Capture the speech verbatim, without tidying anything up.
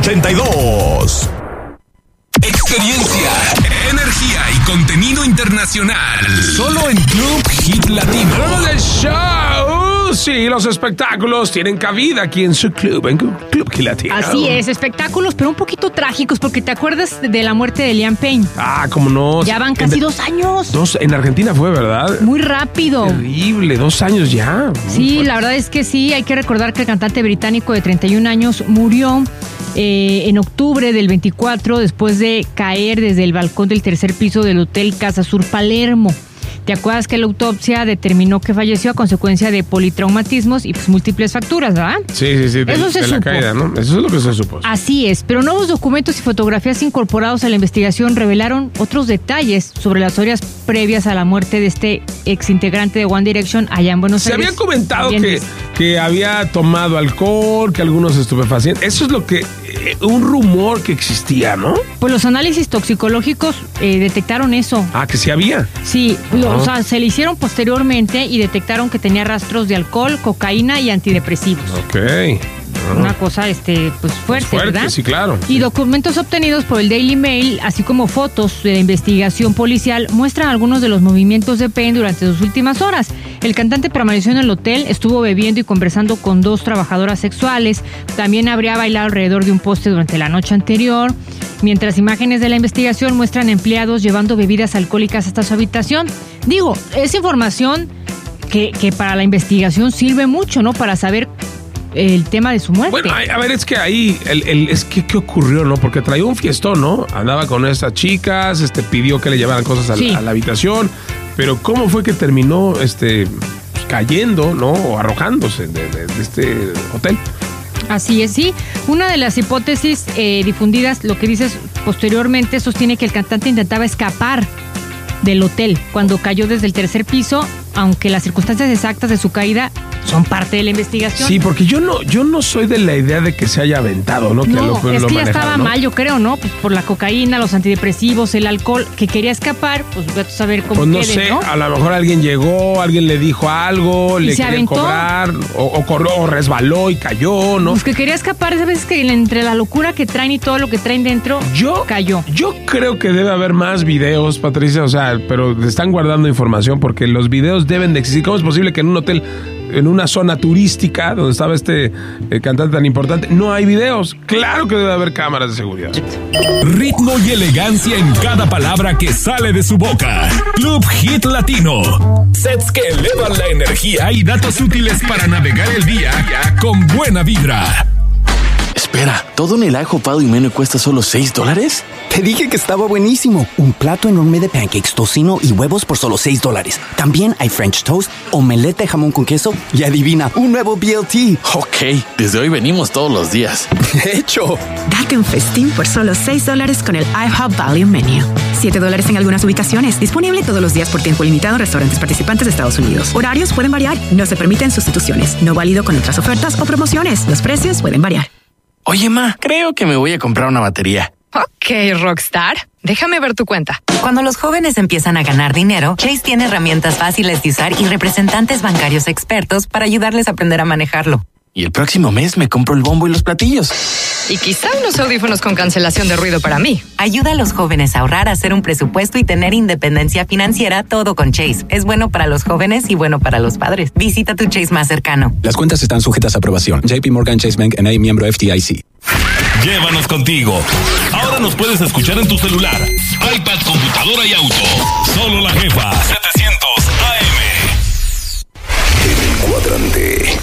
ochenta y dos. Experiencia, energía y contenido internacional. Solo en Club Hit Latino. Hablamos del show. Sí, los espectáculos tienen cabida aquí en su club, en Club Hit Latino. Así es, espectáculos, pero un poquito trágicos, porque te acuerdas de la muerte de Liam Payne. Ah, cómo no. Ya van casi en, dos años. Dos, en Argentina fue, ¿verdad? Muy rápido. Terrible, dos años ya. Sí, fuerte. La verdad es que sí, hay que recordar que el cantante británico de treinta y un años murió Eh, en octubre del veinticuatro después de caer desde el balcón del tercer piso del Hotel Casa Sur Palermo. ¿Te acuerdas que la autopsia determinó que falleció a consecuencia de politraumatismos y pues múltiples fracturas, ¿verdad? Sí, sí, sí. De, Eso se de la supo. caída, ¿no? Eso es lo que se supo. Así es, pero nuevos documentos y fotografías incorporados a la investigación revelaron otros detalles sobre las horas previas a la muerte de este exintegrante de One Direction allá en Buenos Se Aires. Se había comentado que, que había tomado alcohol, que algunos estupefacientes. Eso es lo que... Eh, un rumor que existía, ¿no? Pues los análisis toxicológicos eh, detectaron eso. Ah, que sí había. Sí, lo, uh-huh. o sea, se le hicieron posteriormente y detectaron que tenía rastros de alcohol, cocaína y antidepresivos. Ok. Uh-huh. Una cosa, este, pues fuerte, pues fuerte, ¿verdad? Sí, claro. Y documentos obtenidos por el Daily Mail, así como fotos de la investigación policial, muestran algunos de los movimientos de Payne durante sus últimas horas. El cantante permaneció en el hotel, estuvo bebiendo y conversando con dos trabajadoras sexuales. También habría bailado alrededor de un poste durante la noche anterior. Mientras imágenes de la investigación muestran empleados llevando bebidas alcohólicas hasta su habitación. Digo, es información que, que para la investigación sirve mucho, ¿no? Para saber el tema de su muerte. Bueno, a ver, es que ahí, el, el, es que, ¿qué ocurrió, no? Porque traía un fiestón, ¿no? Andaba con estas chicas, este, pidió que le llevaran cosas a, sí. la, a la habitación, pero ¿cómo fue que terminó, este, cayendo, ¿no? O arrojándose de, de, de este hotel? Así es, sí. Una de las hipótesis eh, difundidas, lo que dices posteriormente, sostiene que el cantante intentaba escapar del hotel cuando cayó desde el tercer piso, aunque las circunstancias exactas de su caída son parte de la investigación. Sí, porque yo no, yo no soy de la idea de que se haya aventado, ¿no? Que No, lo, es lo que ya manejara, estaba ¿no? mal, yo creo, ¿no? Pues por la cocaína, los antidepresivos, el alcohol, que quería escapar, pues voy a saber cómo Pues no quede, sé, ¿no? A lo mejor alguien llegó, alguien le dijo algo, ¿Y le se querían aventó? cobrar, o, o corrió, o resbaló y cayó, ¿no? Pues que quería escapar, ¿sabes? Que entre la locura que traen y todo lo que traen dentro, yo, cayó. Yo creo que debe haber más videos, Patricia, o sea, pero están guardando información porque los videos deben de existir. ¿Cómo es posible que en un hotel, en una zona turística donde estaba este eh, cantante tan importante, no hay videos? Claro que debe haber cámaras de seguridad. Ritmo y elegancia en cada palabra que sale de su boca. Club Hit Latino. Sets que elevan la energía y datos útiles para navegar el día con buena vibra. Espera, ¿todo en el IHOP y menú cuesta solo seis dólares? Te dije que estaba buenísimo. Un plato enorme de pancakes, tocino y huevos por solo seis dólares. También hay French toast, omelette de jamón con queso y adivina, un nuevo B L T. Ok, desde hoy venimos todos los días. De hecho. Date un festín por solo seis dólares con el IHOP Value Menu. siete dólares en algunas ubicaciones. Disponible todos los días por tiempo limitado en restaurantes participantes de Estados Unidos. Horarios pueden variar. No se permiten sustituciones. No válido con otras ofertas o promociones. Los precios pueden variar. Oye, ma, creo que me voy a comprar una batería. Ok, Rockstar. Déjame ver tu cuenta. Cuando los jóvenes empiezan a ganar dinero, Chase tiene herramientas fáciles de usar y representantes bancarios expertos para ayudarles a aprender a manejarlo. Y el próximo mes me compro el bombo y los platillos. Y quizá unos audífonos con cancelación de ruido para mí. Ayuda a los jóvenes a ahorrar, a hacer un presupuesto y tener independencia financiera, todo con Chase. Es bueno para los jóvenes y bueno para los padres. Visita tu Chase más cercano. Las cuentas están sujetas a aprobación. J P Morgan Chase Bank N A, miembro F D I C. Llévanos contigo. Ahora nos puedes escuchar en tu celular, iPad, computadora y auto. Solo la jefa.